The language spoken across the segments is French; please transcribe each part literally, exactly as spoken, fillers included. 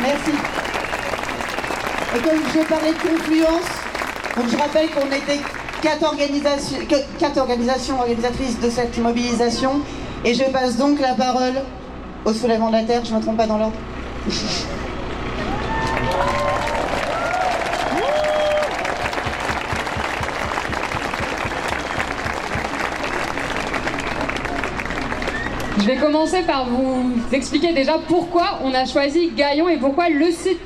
Merci. Et comme je parlais de confluence, donc je rappelle qu'on était quatre organisations, quatre organisations organisatrices de cette mobilisation. Et je passe donc la parole au Soulèvement de la Terre. Je ne me trompe pas dans l'ordre. Je vais commencer par vous expliquer déjà pourquoi on a choisi Gaillon et pourquoi le site.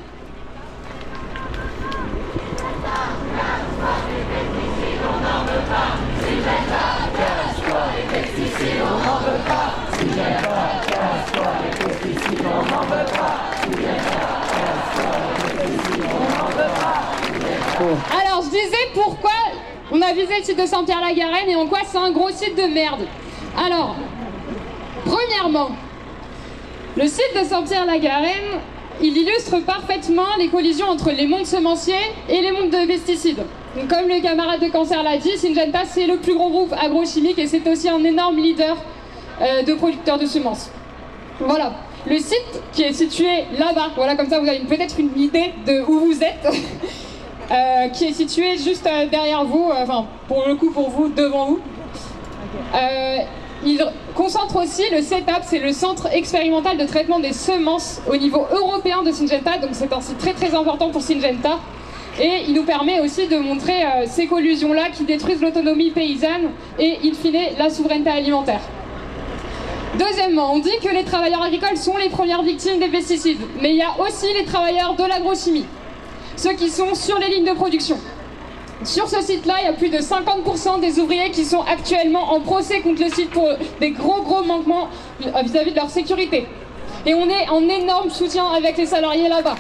Alors je disais pourquoi on a visé le site de Saint-Pierre-la-Garenne et en quoi c'est un gros site de merde. Alors, premièrement, le site de Saint-Pierre-la-Garenne, il illustre parfaitement les collisions entre les mondes semenciers et les mondes de pesticides. Donc, comme le camarade de Cancer l'a dit, Syngenta c'est le plus gros groupe agrochimique et c'est aussi un énorme leader euh, de producteurs de semences. Voilà, le site qui est situé là-bas, voilà, comme ça vous avez peut-être une idée de où vous êtes, euh, qui est situé juste euh, derrière vous, euh, enfin pour le coup pour vous, devant vous. Euh, il concentre aussi le CETAP, c'est le centre expérimental de traitement des semences au niveau européen de Syngenta, donc c'est un site très très important pour Syngenta. Et il nous permet aussi de montrer euh, ces collusions-là qui détruisent l'autonomie paysanne et, in fine, la souveraineté alimentaire. Deuxièmement, on dit que les travailleurs agricoles sont les premières victimes des pesticides, mais il y a aussi les travailleurs de l'agrochimie, ceux qui sont sur les lignes de production. Sur ce site-là, il y a plus de cinquante pour cent des ouvriers qui sont actuellement en procès contre le site pour des gros gros manquements vis-à-vis de leur sécurité. Et on est en énorme soutien avec les salariés là-bas.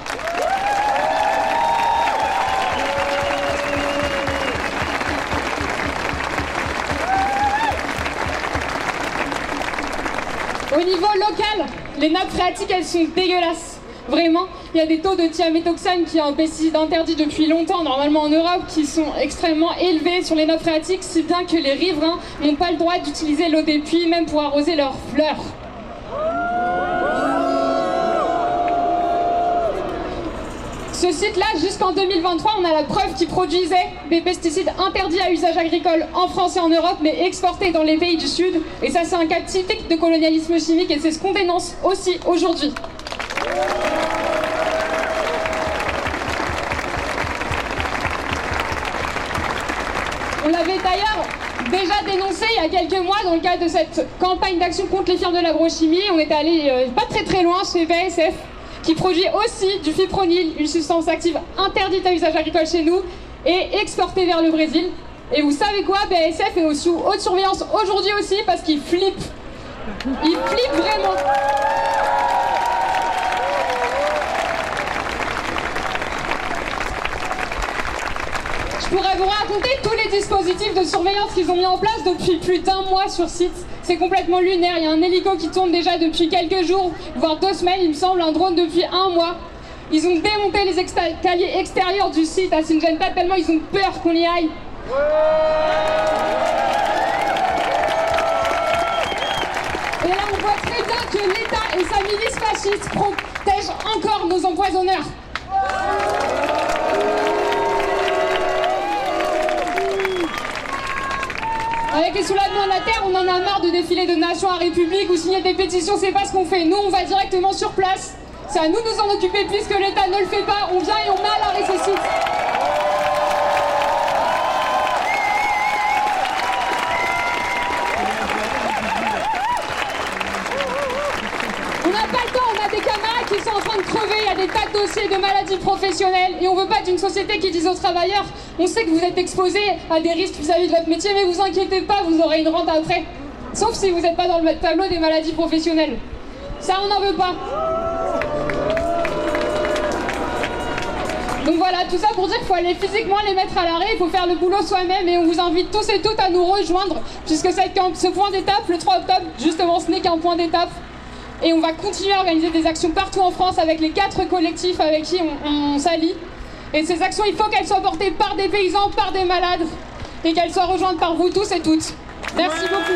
Au niveau local, les nappes phréatiques, elles sont dégueulasses. Vraiment, il y a des taux de thiaméthoxame, qui est un pesticide interdit depuis longtemps, normalement en Europe, qui sont extrêmement élevés sur les nappes phréatiques, si bien que les riverains n'ont pas le droit d'utiliser l'eau des puits, même pour arroser leurs fleurs. Ce site-là, jusqu'en deux mille vingt-trois, on a la preuve qu'il produisait des pesticides interdits à usage agricole en France et en Europe, mais exportés dans les pays du Sud. Et ça, c'est un cas typique de colonialisme chimique et c'est ce qu'on dénonce aussi aujourd'hui. On l'avait d'ailleurs déjà dénoncé il y a quelques mois dans le cadre de cette campagne d'action contre les firmes de l'agrochimie. On était allé euh, pas très très loin chez B A S F, qui produit aussi du fipronil, une substance active interdite à usage agricole chez nous, et exportée vers le Brésil. Et vous savez quoi, B A S F est sous haute surveillance aujourd'hui aussi parce qu'il flippe. Il flippe vraiment. Je pourrais vous raconter tous les dispositifs de surveillance qu'ils ont mis en place depuis plus d'un mois sur site. C'est complètement lunaire. Il y a un hélico qui tourne déjà depuis quelques jours, voire deux semaines, il me semble, un drone depuis un mois. Ils ont démonté les escaliers extérieurs du site à Syngenta tellement ils ont peur qu'on y aille. Et là, on voit très bien que l'État et sa milice fasciste protègent encore nos empoisonneurs. Avec les soulèvements de la Terre, on en a marre de défiler de nation à république ou signer des pétitions, c'est pas ce qu'on fait. Nous, on va directement sur place. C'est à nous de nous en occuper puisque l'État ne le fait pas. On vient et on met à l'arrêt ce site. On n'a pas le temps, on a des camarades qui sont en train de crever, il y a des tas de dossiers de maladies professionnelles et on veut pas d'une société qui dise aux travailleurs on sait que vous êtes exposés à des risques vis-à-vis de votre métier, mais vous inquiétez pas, vous aurez une rente après. Sauf si vous n'êtes pas dans le tableau des maladies professionnelles. Ça, on n'en veut pas. Donc voilà, tout ça pour dire qu'il faut aller physiquement les mettre à l'arrêt, il faut faire le boulot soi-même et on vous invite tous et toutes à nous rejoindre puisque ça va être ce point d'étape, le trois octobre, justement ce n'est qu'un point d'étape. Et on va continuer à organiser des actions partout en France avec les quatre collectifs avec qui on, on s'allie. Et ces actions, il faut qu'elles soient portées par des paysans, par des malades, et qu'elles soient rejointes par vous tous et toutes. Merci beaucoup.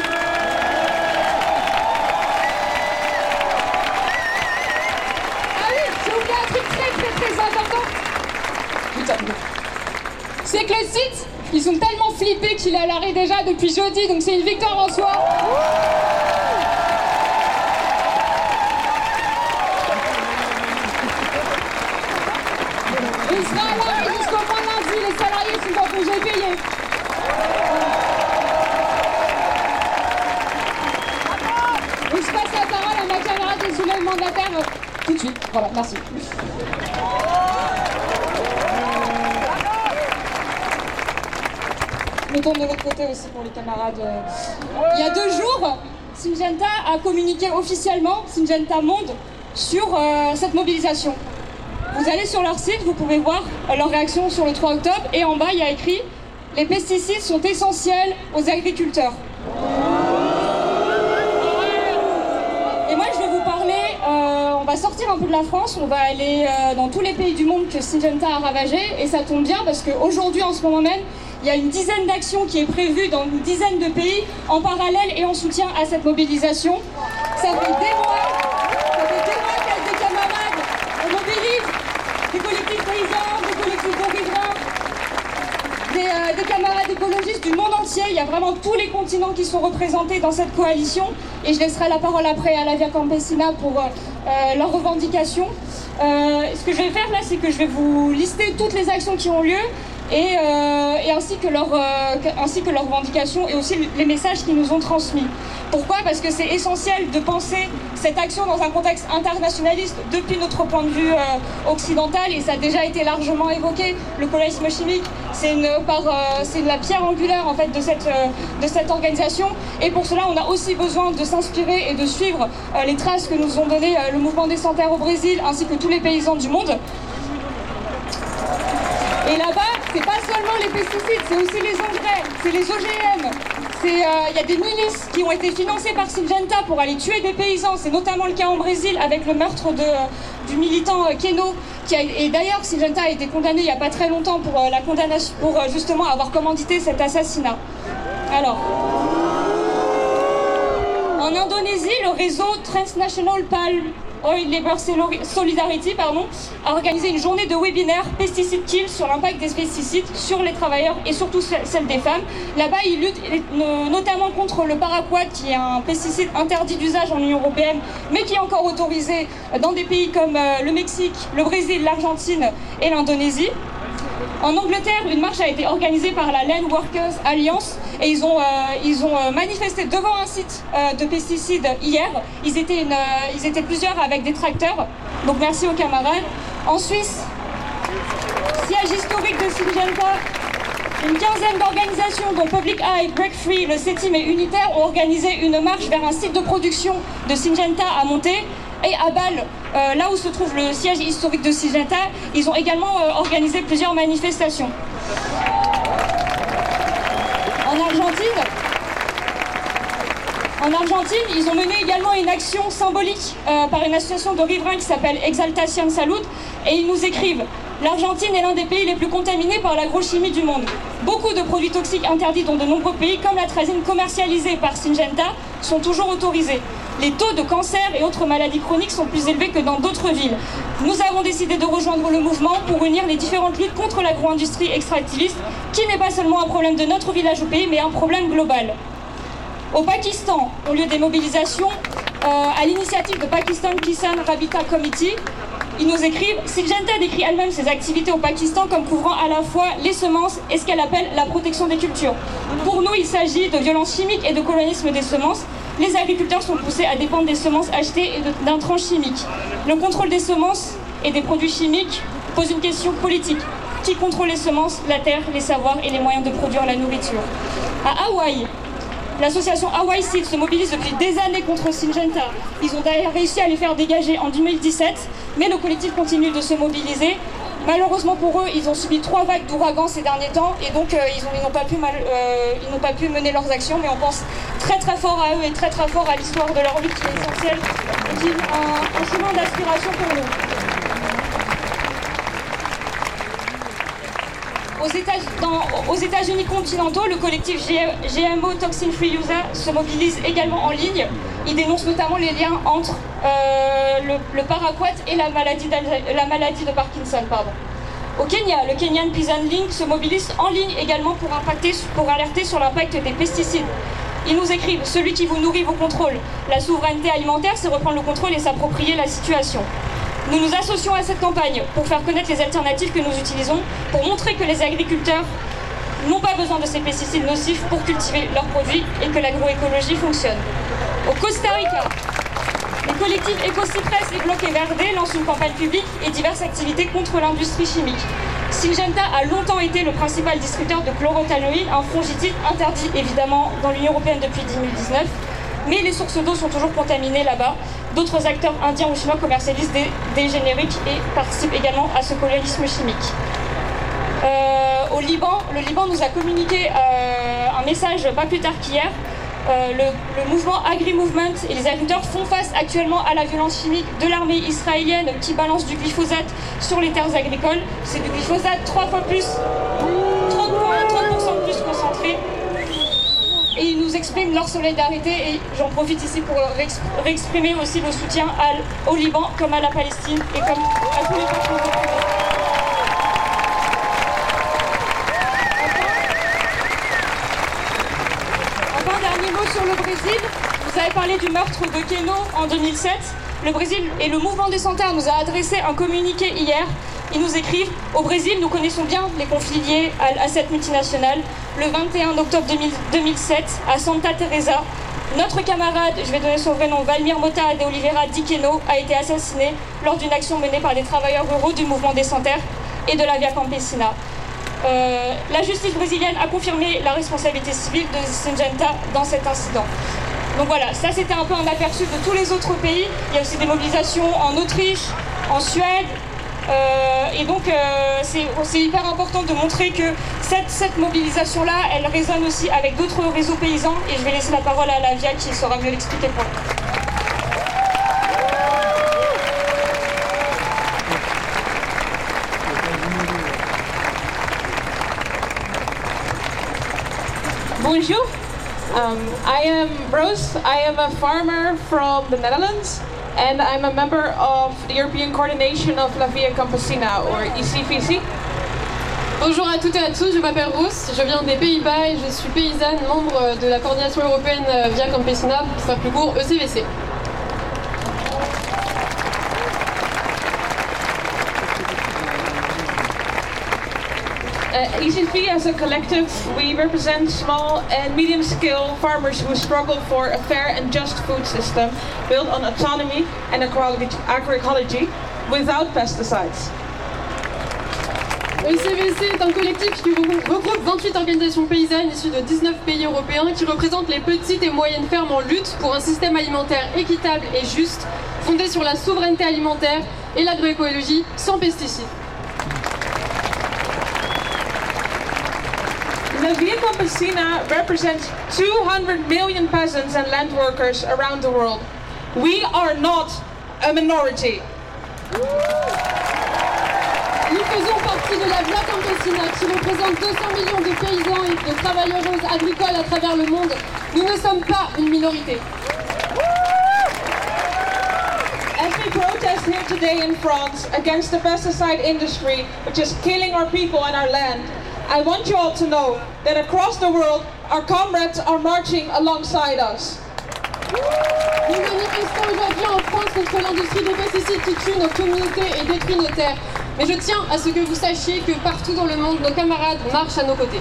Ah oui, j'ai oublié un truc très que le site, ils sont tellement flippés qu'il est à l'arrêt déjà depuis jeudi, donc c'est une victoire en soi. Il sera à l'arrêt jusqu'au point lundi, les salariés sont en congé payé. Donc je passe la parole à ma camarade des soulèvements de la terre euh, tout de suite. Voilà, merci. Je me tourne de l'autre côté aussi pour les camarades. Il y a deux jours, Syngenta a communiqué officiellement, Syngenta Monde, sur euh, cette mobilisation. Vous allez sur leur site, vous pouvez voir euh, leur réaction sur le trois octobre, et en bas il y a écrit « Les pesticides sont essentiels aux agriculteurs ». Et moi je vais vous parler, euh, on va sortir un peu de la France, on va aller euh, dans tous les pays du monde que Syngenta a ravagé, et ça tombe bien parce qu'aujourd'hui en ce moment même, il y a une dizaine d'actions qui est prévue dans une dizaine de pays en parallèle et en soutien à cette mobilisation. Ça fait des mois, ça fait des mois qu'avec des camarades, on mobilise des collectifs paysans, des collectifs de riverains, des, euh, des camarades écologistes du monde entier. Il y a vraiment tous les continents qui sont représentés dans cette coalition. Et je laisserai la parole après à la Via Campesina pour euh, euh, leurs revendications. Euh, ce que je vais faire là, c'est que je vais vous lister toutes les actions qui ont lieu. Et, euh, et ainsi, que leur, euh, ainsi que leurs revendications et aussi les messages qu'ils nous ont transmis. Pourquoi ? Parce que c'est essentiel de penser cette action dans un contexte internationaliste depuis notre point de vue euh, occidental, et ça a déjà été largement évoqué. Le colonisme chimique, c'est une, par, euh, c'est la pierre angulaire en fait, de, cette, euh, de cette organisation, et pour cela on a aussi besoin de s'inspirer et de suivre euh, les traces que nous ont données euh, le mouvement des Sans Terre au Brésil ainsi que tous les paysans du monde. Et là-bas, c'est pas seulement les pesticides, c'est aussi les engrais, c'est les O G M. Il euh, y a des milices qui ont été financées par Syngenta pour aller tuer des paysans. C'est notamment le cas en Brésil avec le meurtre de, euh, du militant euh, Keno. Qui a, et d'ailleurs, Syngenta a été condamné il n'y a pas très longtemps pour, euh, la condamnation, pour euh, justement avoir commandité cet assassinat. Alors, en Indonésie, le réseau Transnational Palm Oil Labour Solidarity pardon, a organisé une journée de webinaire Pesticide Kill sur l'impact des pesticides sur les travailleurs et surtout celle des femmes. Là-bas, ils luttent notamment contre le paraquat, qui est un pesticide interdit d'usage en Union européenne, mais qui est encore autorisé dans des pays comme le Mexique, le Brésil, l'Argentine et l'Indonésie. En Angleterre, une marche a été organisée par la Land Workers Alliance et ils ont, euh, ils ont euh, manifesté devant un site euh, de pesticides hier. Ils étaient, une, euh, ils étaient plusieurs avec des tracteurs, donc merci aux camarades. En Suisse, siège historique de Syngenta, une quinzaine d'organisations dont Public Eye, Break Free, le Sétim et Unitaire ont organisé une marche vers un site de production de Syngenta à Monter. Et à Bâle, euh, là où se trouve le siège historique de Syngenta, ils ont également euh, organisé plusieurs manifestations. En Argentine, en Argentine, ils ont mené également une action symbolique euh, par une association de riverains qui s'appelle Exaltación Salud, et ils nous écrivent: l'Argentine est l'un des pays les plus contaminés par l'agrochimie du monde. Beaucoup de produits toxiques interdits dans de nombreux pays, comme la trazine commercialisée par Syngenta, sont toujours autorisés. Les taux de cancer et autres maladies chroniques sont plus élevés que dans d'autres villes. Nous avons décidé de rejoindre le mouvement pour unir les différentes luttes contre l'agro-industrie extractiviste, qui n'est pas seulement un problème de notre village au pays, mais un problème global. Au Pakistan ont lieu des mobilisations euh, à l'initiative de Pakistan Kisan Rabita Committee. Ils nous écrivent: Syngenta décrit elle-même ses activités au Pakistan comme couvrant à la fois les semences et ce qu'elle appelle la protection des cultures. Pour nous, il s'agit de violences chimiques et de colonialisme des semences. Les agriculteurs sont poussés à dépendre des semences achetées et d'intrants chimiques. Le contrôle des semences et des produits chimiques pose une question politique. Qui contrôle les semences, la terre, les savoirs et les moyens de produire la nourriture? À Hawaï, l'association Hawaii Seed se mobilise depuis des années contre Syngenta. Ils ont d'ailleurs réussi à les faire dégager en deux mille dix-sept, mais le collectif continue de se mobiliser. Malheureusement pour eux, ils ont subi trois vagues d'ouragans ces derniers temps et donc euh, ils n'ont pas, euh, pas pu mener leurs actions, mais on pense très très fort à eux et très très fort à l'histoire de leur lutte qui est essentielle et qui est un, un chemin d'aspiration pour nous. Aux États, dans, aux États-Unis continentaux, le collectif G M O Toxin Free U S A se mobilise également en ligne. Il dénonce notamment les liens entre euh, le, le paraquat et la maladie, la maladie de Parkinson. Pardon. Au Kenya, le Kenyan Peace and Link se mobilise en ligne également pour, impacter, pour alerter sur l'impact des pesticides. Ils nous écrivent « Celui qui vous nourrit vous contrôle. La souveraineté alimentaire, c'est reprendre le contrôle et s'approprier la situation. » Nous nous associons à cette campagne pour faire connaître les alternatives que nous utilisons, pour montrer que les agriculteurs n'ont pas besoin de ces pesticides nocifs pour cultiver leurs produits et que l'agroécologie fonctionne. Au Costa Rica, les collectifs Éco-Cypress et Bloqué Verde lancent une campagne publique et diverses activités contre l'industrie chimique. Syngenta a longtemps été le principal distributeur de chlorothalonil, un fongicide interdit évidemment dans l'Union européenne depuis deux mille dix-neuf, mais les sources d'eau sont toujours contaminées là-bas. D'autres acteurs indiens ou chinois commercialisent des, des génériques et participent également à ce colonisme chimique. Euh, au Liban, le Liban nous a communiqué euh, un message pas plus tard qu'hier. Euh, le, le mouvement Agri-Movement et les agriculteurs font face actuellement à la violence chimique de l'armée israélienne qui balance du glyphosate sur les terres agricoles. C'est du glyphosate trois fois plus, trente pour cent de plus concentré. Et ils nous expriment leur solidarité et j'en profite ici pour réexprimer aussi le soutien à, au Liban comme à la Palestine et comme à tous les peuples. Sur le Brésil, vous avez parlé du meurtre de Keno en deux mille sept. Le Brésil et le mouvement des Sans Terre nous a adressé un communiqué hier. Ils nous écrivent « Au Brésil, nous connaissons bien les conflits liés à, à cette multinationale. Le vingt et un octobre deux mille sept, à Santa Teresa, notre camarade, je vais donner son vrai nom, Valmir Mota de Oliveira Di Keno, a été assassiné lors d'une action menée par des travailleurs ruraux du mouvement des Sans Terre et de la Via Campesina. Euh, la justice brésilienne a confirmé la responsabilité civile de Syngenta dans cet incident. Donc voilà, ça c'était un peu un aperçu de tous les autres pays. Il y a aussi des mobilisations en Autriche, en Suède. Euh, et donc euh, c'est hyper important de montrer que cette, cette mobilisation-là, elle résonne aussi avec d'autres réseaux paysans. Et je vais laisser la parole à Lavia qui saura mieux l'expliquer pour nous. Bonjour, um, I am Roos. I am a farmer from the Netherlands and I'm a member of the European Coordination of La Via Campesina, or E C V C. Bonjour à toutes et à tous, je m'appelle Roos, je viens des Pays-Bas et je suis paysanne, membre de la coordination européenne Via Campesina, pour faire plus court, E C V C. Uh, E C V C as a collective, we represent small and medium-scale farmers who struggle for a fair and just food system built on autonomy and agroecology without pesticides. E C V C est un collectif qui regroupe vingt-huit organisations paysannes issues de dix-neuf pays européens qui représentent les petites et moyennes fermes en lutte pour un système alimentaire équitable et juste, fondé sur la souveraineté alimentaire et l'agroécologie sans pesticides. La Via Campesina represents two hundred million peasants and land workers around the world. We are not a minority. Nous faisons partie de la Via Campesina qui représente deux cents millions de paysans et de travailleuses agricoles à travers le monde. Nous ne sommes pas une minorité. As we protest here today in France against the pesticide industry, which is killing our people and our land, I want you all to know that across the world, our comrades are marching alongside us. Nous manifestons aujourd'hui en France contre l'industrie des pesticides qui tue nos communautés et détruit nos terres. Mais je tiens à ce que vous sachiez que partout dans le monde, nos camarades marchent à nos côtés.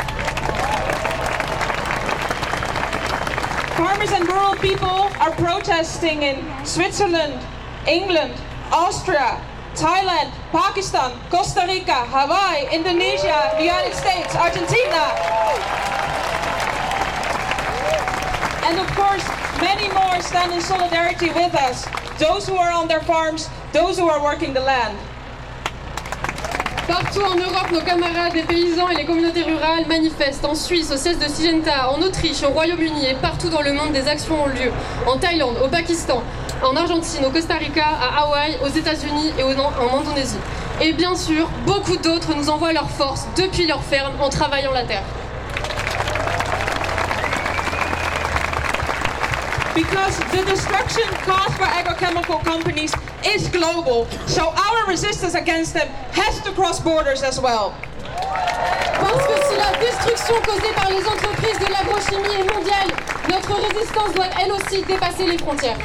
Farmers and rural people are protesting in Switzerland, England, Austria, Thailand, Pakistan, Costa Rica, Hawaii, Indonesia, the United States, Argentina. And of course, many more stand in solidarity with us. Those who are on their farms, those who are working the land. Partout en Europe, nos camarades, les paysans et les communautés rurales manifestent. En Suisse, au siège de Syngenta, en Autriche, au Royaume-Uni et partout dans le monde, des actions ont lieu. En Thaïlande, au Pakistan, en Argentine, au Costa Rica, à Hawaï, aux États-Unis et en Indonésie. Et bien sûr, beaucoup d'autres nous envoient leur force depuis leur ferme en travaillant la terre. because the destruction caused by agrochemical companies is global, so our resistance against them has to cross borders as well. Parce que si la destruction causée par les entreprises de l'agrochimie est mondiale, notre résistance doit elle aussi dépasser les frontières.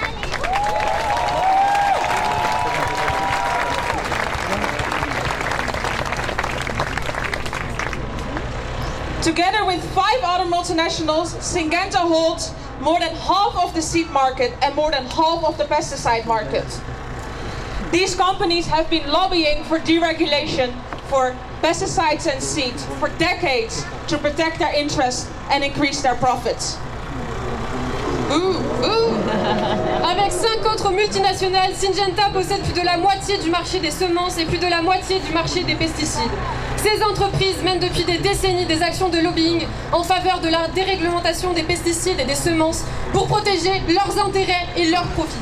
Together with five other multinationals, Syngenta holds more than half of the seed market and more than half of the pesticide market. These companies have been lobbying for deregulation for pesticides and seeds for decades to protect their interests and increase their profits. Ouh, ouh. Avec cinq autres multinationales, Syngenta possède plus de la moitié du marché des semences et plus de la moitié du marché des pesticides. Ces entreprises mènent depuis des décennies des actions de lobbying en faveur de la déréglementation des pesticides et des semences pour protéger leurs intérêts et leurs profits.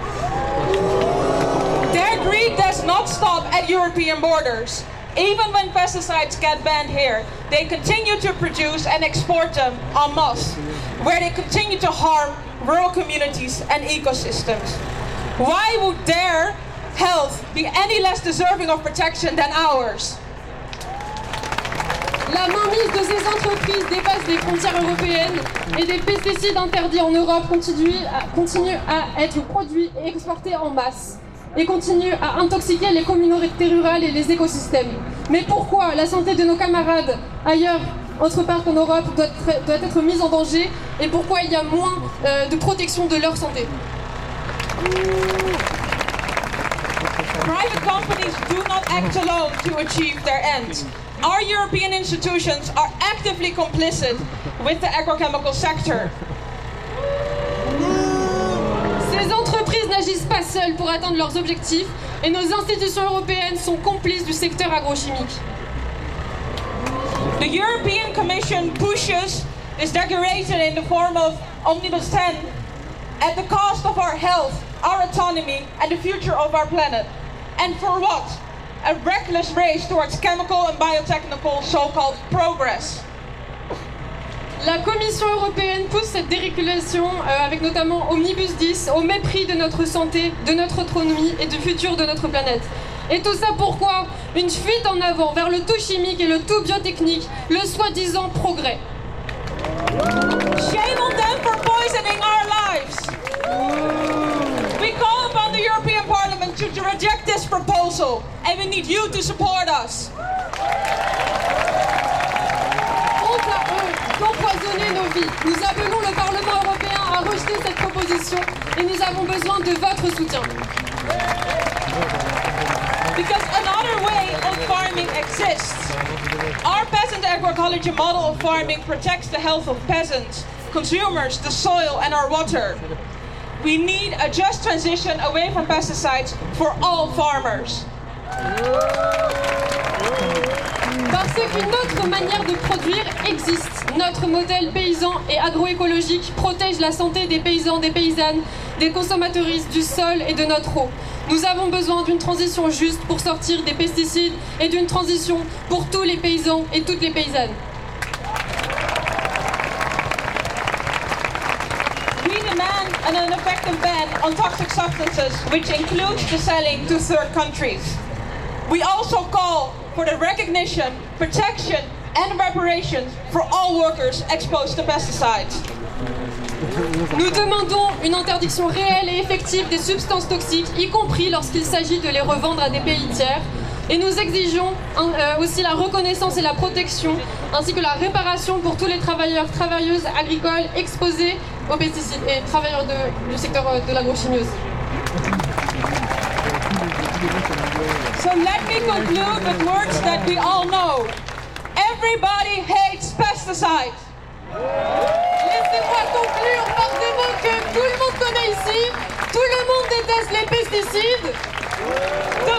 Their greed does not stop at European borders. Even when pesticides get banned here, they continue to produce and export them en masse, where they continue to harm rural communities and ecosystems. Why would their health be any less deserving of protection than ours? La mainmise de ces entreprises dépasse les frontières européennes et des pesticides interdits en Europe continuent à, continuent à être produits et exportés en masse et continuent à intoxiquer les communautés rurales et les écosystèmes. Mais pourquoi la santé de nos camarades ailleurs, autre part qu'en Europe, doit être, doit être mise en danger et pourquoi il y a moins euh, de protection de leur santé? Private companies do not act alone to achieve their ends. Our European institutions are actively complicit with the agrochemical sector. Ces entreprises n'agissent pas seules pour atteindre leurs objectifs et nos institutions européennes sont complices du secteur agrochimique. The European Commission pushes this declaration in the form of Omnibus ten at the cost of our health, our autonomy and the future of our planet. And for what? A reckless race towards chemical and biotechnical so-called progress. La Commission européenne pousse cette dérégulation euh, avec notamment Omnibus dix au mépris de notre santé, de notre autonomie et du futur de notre planète. Et tout ça pourquoi? Une fuite en avant vers le tout chimique et le tout biotechnique, le soi-disant progrès. Shame on them for poisoning our lives. We call upon the European Parliament to, to reject this proposal, and we need you to support us. Honte à eux d'empoisonner nos vies. Nous appelons le Parlement européen à rejeter cette proposition et nous avons besoin de votre soutien. Because another way of farming exists. Our peasant agroecology model of farming protects the health of peasants, consumers, the soil and our water. We need a just transition away from pesticides for all farmers. Parce qu'une autre manière de produire existe. Notre modèle paysan et agroécologique protège la santé des paysans, des paysannes, des consommatrices, du sol et de notre eau. Nous avons besoin d'une transition juste pour sortir des pesticides et d'une transition pour tous les paysans et toutes les paysannes. We demand an effective ban on toxic substances, which includes the selling to third countries. We also call for the recognition, protection and reparations for all workers exposed to pesticides. Nous demandons une interdiction réelle et effective des substances toxiques, y compris lorsqu'il s'agit de les revendre à des pays tiers. Et nous exigeons euh, aussi la reconnaissance et la protection, ainsi que la réparation pour tous les travailleurs, travailleuses agricoles exposés aux pesticides et travailleurs de, du secteur de l'agrochimie aussi. So let me conclude with words that we all know. Everybody hates pesticides. Laissez-moi conclure par des mots que tout le monde connaît ici. Tout le monde déteste les pesticides. The